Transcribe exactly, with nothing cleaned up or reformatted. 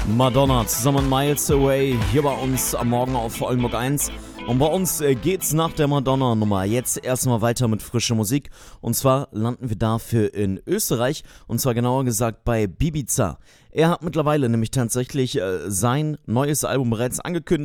Madonna zusammen Miles Away hier bei uns am Morgen auf Oldenburg eins. Und bei uns äh, geht's nach der Madonna-Nummer jetzt erstmal weiter mit frischer Musik. Und zwar landen wir dafür in Österreich und zwar genauer gesagt bei Bibiza. Er hat mittlerweile nämlich tatsächlich äh, sein neues Album bereits angekündigt.